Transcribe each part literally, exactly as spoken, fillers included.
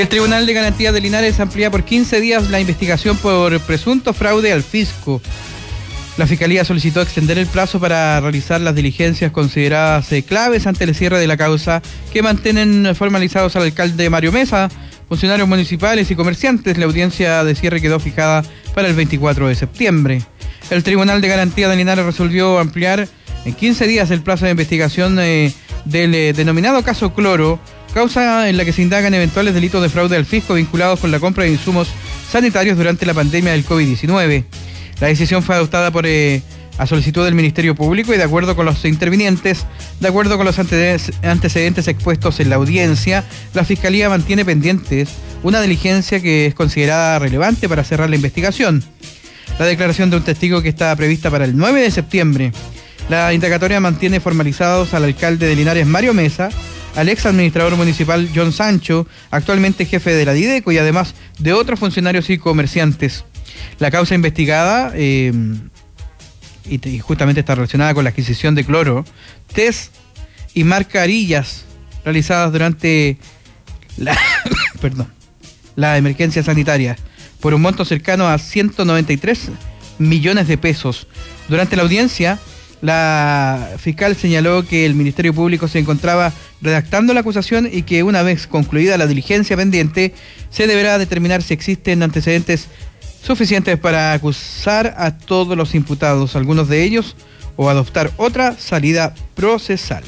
El Tribunal de Garantía de Linares amplía por quince días la investigación por presunto fraude al fisco. La Fiscalía solicitó extender el plazo para realizar las diligencias consideradas eh, claves ante el cierre de la causa, que mantienen formalizados al alcalde Mario Mesa, funcionarios municipales y comerciantes. La audiencia de cierre quedó fijada para el veinticuatro de septiembre. El Tribunal de Garantía de Linares resolvió ampliar en quince días el plazo de investigación eh, del eh, denominado caso Cloro, causa en la que se indagan eventuales delitos de fraude al fisco vinculados con la compra de insumos sanitarios durante la pandemia del COVID diecinueve. La decisión fue adoptada por eh, a solicitud del Ministerio Público y de acuerdo con los intervinientes, de acuerdo con los antecedentes expuestos en la audiencia, la Fiscalía mantiene pendientes una diligencia que es considerada relevante para cerrar la investigación. La declaración de un testigo que está prevista para el nueve de septiembre. La indagatoria mantiene formalizados al alcalde de Linares, Mario Mesa, al ex administrador municipal John Sancho, actualmente jefe de la Dideco, y además de otros funcionarios y comerciantes. La causa investigada, eh, y, y justamente está relacionada con la adquisición de cloro, test y mascarillas realizadas durante la, perdón, la emergencia sanitaria, por un monto cercano a ciento noventa y tres millones de pesos. Durante la audiencia, la fiscal señaló que el Ministerio Público se encontraba redactando la acusación y que una vez concluida la diligencia pendiente, se deberá determinar si existen antecedentes suficientes para acusar a todos los imputados, algunos de ellos, o adoptar otra salida procesal.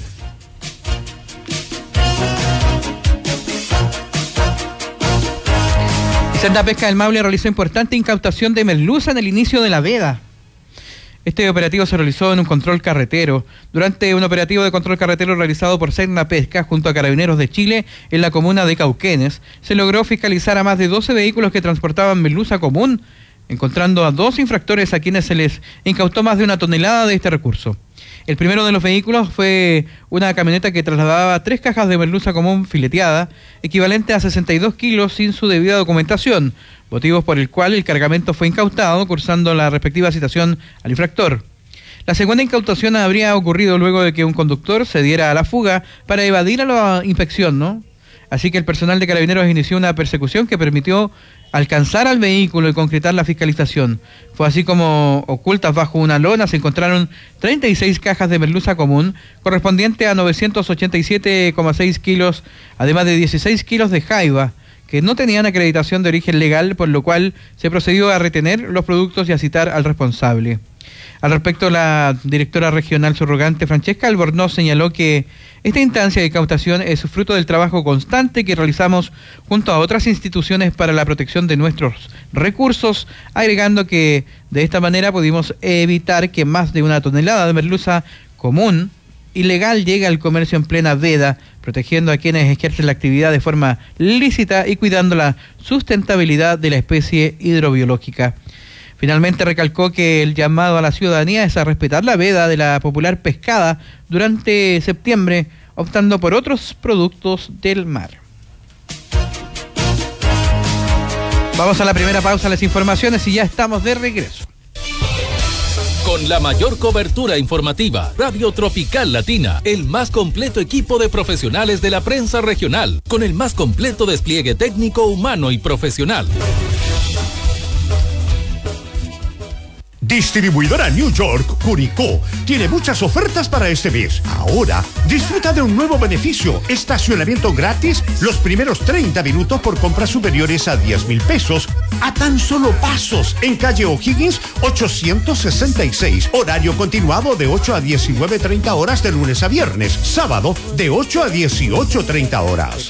Senda Pesca del Maule realizó importante incautación de merluza en el inicio de la veda. Este operativo se realizó en un control carretero. Durante un operativo de control carretero realizado por Senda Pesca junto a Carabineros de Chile en la comuna de Cauquenes, se logró fiscalizar a más de doce vehículos que transportaban merluza común, encontrando a dos infractores a quienes se les incautó más de una tonelada de este recurso. El primero de los vehículos fue una camioneta que trasladaba tres cajas de merluza común fileteada, equivalente a sesenta y dos kilos sin su debida documentación, motivos por el cual el cargamento fue incautado, cursando la respectiva citación al infractor. La segunda incautación habría ocurrido luego de que un conductor se diera a la fuga para evadir a la inspección, ¿no? Así que el personal de Carabineros inició una persecución que permitió alcanzar al vehículo y concretar la fiscalización. Fue así como, ocultas bajo una lona, se encontraron treinta y seis cajas de merluza común, correspondiente a novecientos ochenta y siete coma seis kilos, además de dieciséis kilos de jaiba, que no tenían acreditación de origen legal, por lo cual se procedió a retener los productos y a citar al responsable. Al respecto, la directora regional subrogante Francesca Albornoz señaló que esta instancia de incautación es fruto del trabajo constante que realizamos junto a otras instituciones para la protección de nuestros recursos, agregando que de esta manera pudimos evitar que más de una tonelada de merluza común ilegal llegue al comercio en plena veda, protegiendo a quienes ejercen la actividad de forma lícita y cuidando la sustentabilidad de la especie hidrobiológica. Finalmente recalcó que el llamado a la ciudadanía es a respetar la veda de la popular pescada durante septiembre, optando por otros productos del mar. Vamos a la primera pausa, las informaciones, y ya estamos de regreso. Con la mayor cobertura informativa, Radio Tropical Latina, el más completo equipo de profesionales de la prensa regional, con el más completo despliegue técnico, humano y profesional. Distribuidora New York, Curicó, tiene muchas ofertas para este mes. Ahora, disfruta de un nuevo beneficio, estacionamiento gratis los primeros treinta minutos por compras superiores a diez mil pesos, a tan solo pasos, en calle O'Higgins ochocientos sesenta y seis, horario continuado de ocho a diecinueve treinta horas de lunes a viernes, sábado de ocho a dieciocho treinta horas.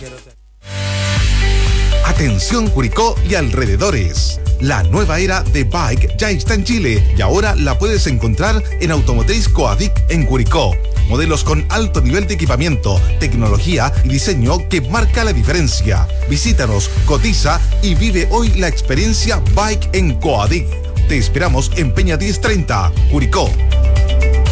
Atención Curicó y alrededores. La nueva era de Bike ya está en Chile y ahora la puedes encontrar en Automotriz Coadic en Curicó. Modelos con alto nivel de equipamiento, tecnología y diseño que marca la diferencia. Visítanos, cotiza y vive hoy la experiencia Bike en Coadic. Te esperamos en Peña diez treinta, Curicó.